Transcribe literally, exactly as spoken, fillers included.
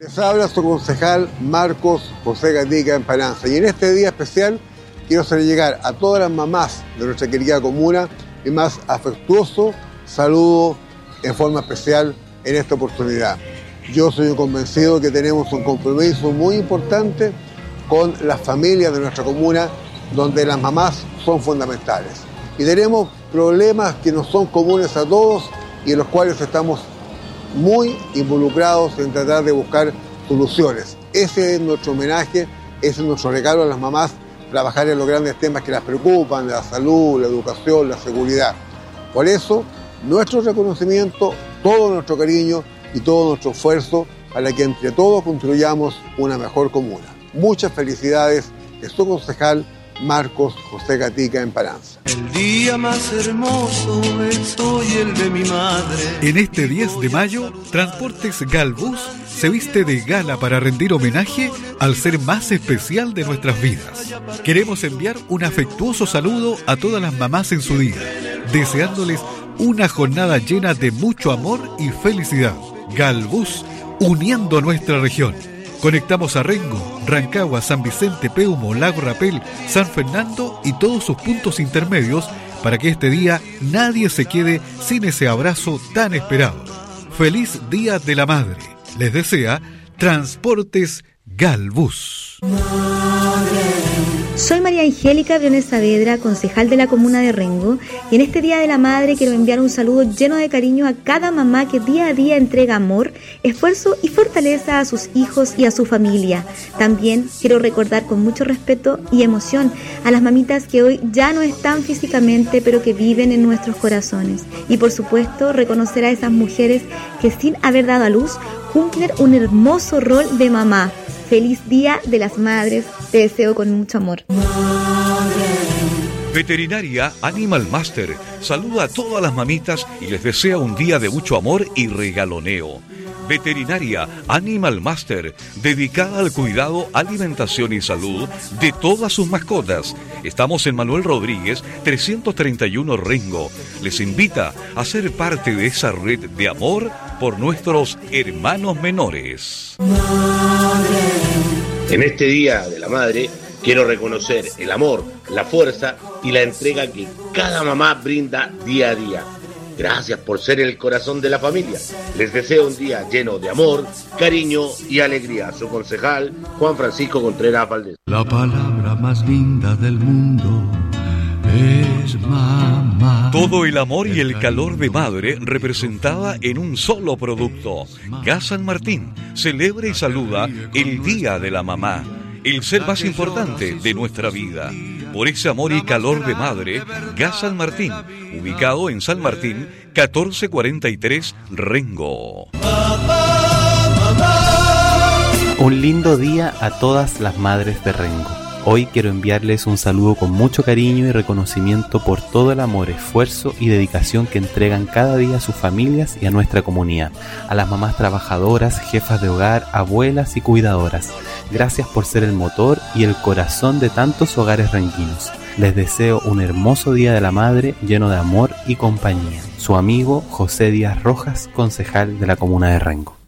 Les habla su concejal Marcos José Gatica Emparanza, y en este día especial quiero hacer llegar a todas las mamás de nuestra querida comuna mi más afectuoso saludo en forma especial en esta oportunidad. Yo soy convencido que tenemos un compromiso muy importante con las familias de nuestra comuna, donde las mamás son fundamentales. Y tenemos problemas que no son comunes a todos y en los cuales estamos muy involucrados en tratar de buscar soluciones. Ese es nuestro homenaje, ese es nuestro regalo a las mamás, trabajar en los grandes temas que las preocupan, la salud, la educación, la seguridad. Por eso, nuestro reconocimiento, todo nuestro cariño y todo nuestro esfuerzo para que entre todos construyamos una mejor comuna. Muchas felicidades de su concejal Marcos José Gatica Emparanza. El día más hermoso es hoy el de mi madre. En este diez de mayo, Transportes Galbus se viste de gala para rendir homenaje al ser más especial de nuestras vidas. Queremos enviar un afectuoso saludo a todas las mamás en su día, deseándoles una jornada llena de mucho amor y felicidad. Galbus, uniendo a nuestra región. Conectamos a Rengo, Rancagua, San Vicente, Peumo, Lago Rapel, San Fernando y todos sus puntos intermedios para que este día nadie se quede sin ese abrazo tan esperado. Feliz Día de la Madre. Les desea Transportes Galbus. Soy María Angélica Briones Saavedra, concejal de la comuna de Rengo, y en este Día de la Madre quiero enviar un saludo lleno de cariño a cada mamá que día a día entrega amor, esfuerzo y fortaleza a sus hijos y a su familia. También quiero recordar con mucho respeto y emoción a las mamitas que hoy ya no están físicamente, pero que viven en nuestros corazones. Y por supuesto, reconocer a esas mujeres que sin haber dado a luz cumplen un hermoso rol de mamá. Feliz Día de las Madres, te deseo con mucho amor. Veterinaria Animal Master saluda a todas las mamitas y les desea un día de mucho amor y regaloneo. Veterinaria Animal Master, dedicada al cuidado, alimentación y salud de todas sus mascotas. Estamos en Manuel Rodríguez, trescientos treinta y uno Rengo. Les invita a ser parte de esa red de amor por nuestros hermanos menores. En este Día de la Madre, quiero reconocer el amor, la fuerza y la entrega que cada mamá brinda día a día. Gracias por ser el corazón de la familia. Les deseo un día lleno de amor, cariño y alegría. Su concejal, Juan Francisco Contreras Valdés. La palabra más linda del mundo es mamá. Todo el amor y el calor de madre representada en un solo producto. Gas San Martín celebra y saluda el Día de la Mamá, el ser más importante de nuestra vida. Por ese amor y calor de madre, Gas San Martín, ubicado en San Martín, catorce cuarenta y tres, Rengo. Un lindo día a todas las madres de Rengo. Hoy quiero enviarles un saludo con mucho cariño y reconocimiento por todo el amor, esfuerzo y dedicación que entregan cada día a sus familias y a nuestra comunidad. A las mamás trabajadoras, jefas de hogar, abuelas y cuidadoras. Gracias por ser el motor y el corazón de tantos hogares renguinos. Les deseo un hermoso Día de la Madre lleno de amor y compañía. Su amigo José Díaz Rojas, concejal de la comuna de Rengo.